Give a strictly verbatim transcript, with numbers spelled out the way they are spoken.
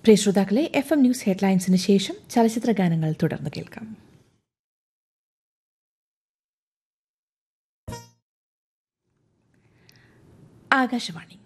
പ്രിയ ശ്രോതാക്കളെ, F M news ഹെഡ്ലൈൻസിന് ശേഷം ചലച്ചിത്ര ഗാനങ്ങൾ തുടർന്ന് കേൾക്കാം. ആകാശവാണി